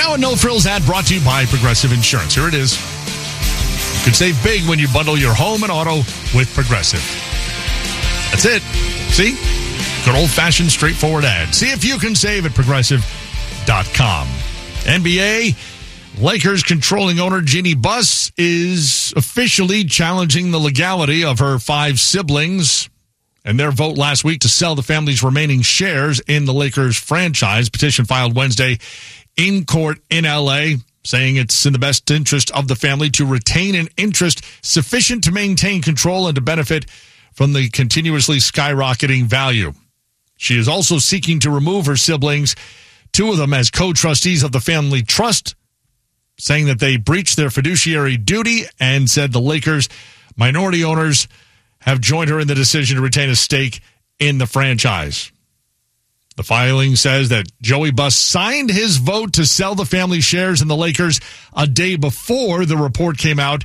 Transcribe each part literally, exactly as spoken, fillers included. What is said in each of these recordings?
Now a No Frills ad brought to you by Progressive Insurance. Here it is. You can save big when you bundle your home and auto with Progressive. That's it. See? Good old-fashioned, straightforward ad. See if you can save at Progressive dot com. N B A, Lakers controlling owner Jeannie Buss is officially challenging the legality of her five siblings and their vote last week to sell the family's remaining shares in the Lakers franchise. Petition filed Wednesday in court in L A, saying it's in the best interest of the family to retain an interest sufficient to maintain control and to benefit from the continuously skyrocketing value. She is also seeking to remove her siblings, two of them as co-trustees of the family trust, saying that they breached their fiduciary duty, and said the Lakers' minority owners have joined her in the decision to retain a stake in the franchise. The filing says that Joey Buss signed his vote to sell the family shares in the Lakers a day before the report came out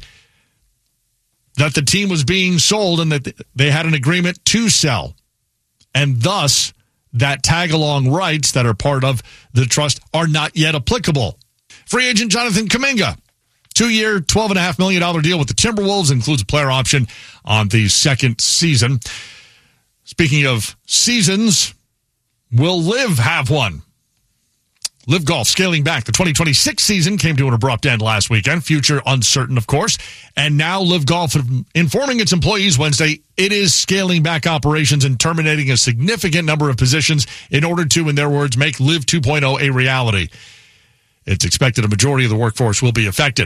that the team was being sold and that they had an agreement to sell. And thus, that tag-along rights that are part of the trust are not yet applicable. Free agent Jonathan Kuminga, two-year, twelve point five million dollars deal with the Timberwolves, includes a player option on the second season. Speaking of seasons, will Liv have one? Liv Golf scaling back. The twenty twenty-six season came to an abrupt end last weekend. Future uncertain, of course. And now Liv Golf informing its employees Wednesday it is scaling back operations and terminating a significant number of positions in order to, in their words, make Liv two point oh a reality. It's expected a majority of the workforce will be affected.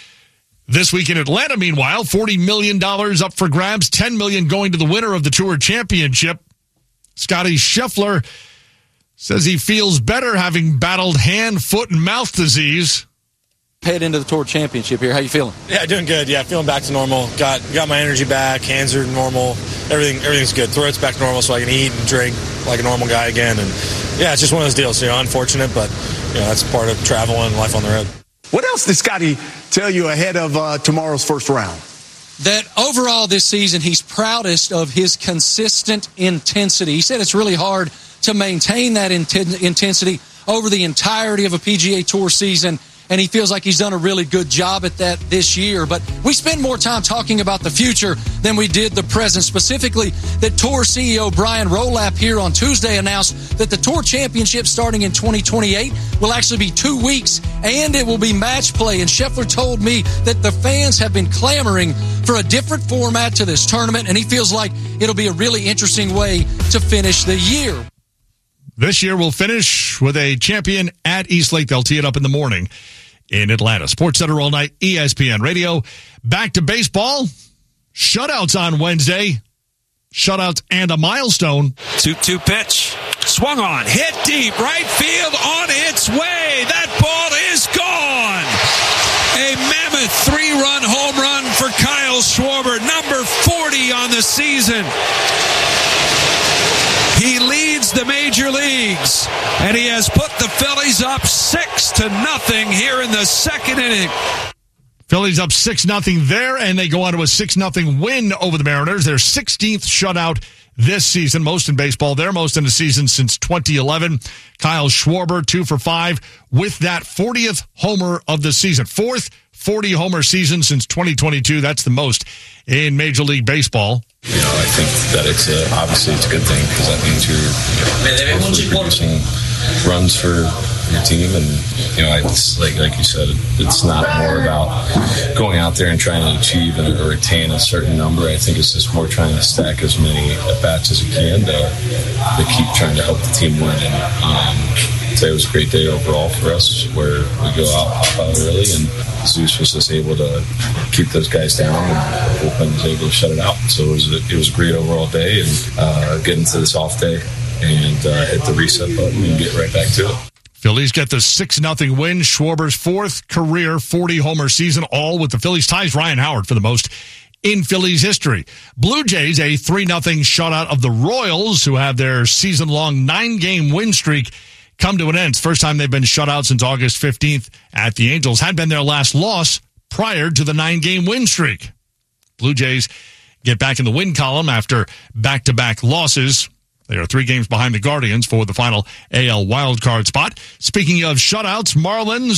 This week in Atlanta, meanwhile, forty million dollars up for grabs, ten million dollars going to the winner of the Tour Championship. Scotty Scheffler says he feels better having battled hand, foot, and mouth disease. Head into the Tour Championship here. How you feeling? Yeah, doing good. Yeah, feeling back to normal. Got got my energy back. Hands are normal. Everything everything's good. Throat's back to normal, so I can eat and drink like a normal guy again. And yeah, it's just one of those deals. You know, unfortunate, but you know that's part of travel and life on the road. What else did Scotty tell you ahead of uh, tomorrow's first round? That overall this season, he's proudest of his consistent intensity. He said it's really hard to maintain that inten- intensity over the entirety of a P G A Tour season, and he feels like he's done a really good job at that this year. But we spend more time talking about the future than we did the present. Specifically, that Tour C E O Brian Rolapp here on Tuesday announced that the Tour Championship starting in twenty twenty-eight will actually be two weeks, and it will be match play. And Scheffler told me that the fans have been clamoring for a different format to this tournament, and he feels like it'll be a really interesting way to finish the year. This year we'll finish with a champion at East Lake. They'll tee it up in the morning in Atlanta. Sports Center all night, E S P N Radio. Back to baseball. Shutouts on Wednesday. Shutouts and a milestone. two two pitch. Swung on. Hit deep. Right field on its way. That ball is gone. A mammoth three-run home run for Kyle Schwarber. Number forty on the season. He leads the major leagues, and he has put the Phillies up six to nothing here in the second inning. Phillies up six nothing there, and they go on to a six nothing win over the Mariners. Their sixteenth shutout this season, most in baseball. Their most in the season since twenty eleven. Kyle Schwarber, two for five, with that fortieth homer of the season. Fourth forty-homer season since twenty twenty-two. That's the most in Major League Baseball. You know, I think that it's a, obviously it's a good thing because that means you're, you know, hopefully producing runs for your team, and you know, it's like like you said, it's not more about going out there and trying to achieve and or attain a certain number. I think it's just more trying to stack as many at bats as you can to, to keep trying to help the team win. And um, today was a great day overall for us, where we go out, hop out early, and Zeus was just able to keep those guys down, and the bullpen was able to shut it out. So it was a, it was a great overall day, and uh, get into this off day and uh, hit the reset button and get right back to it. Phillies get the six nothing win. Schwarber's fourth career forty-homer season, all with the Phillies. Ties Ryan Howard for the most in Phillies history. Blue Jays, a three nothing shutout of the Royals, who have their season-long nine-game win streak come to an end. It's the first time they've been shut out since August fifteenth at the Angels. Had been their last loss prior to the nine-game win streak. Blue Jays get back in the win column after back-to-back losses. They are three games behind the Guardians for the final A L wildcard spot. Speaking of shutouts, Marlins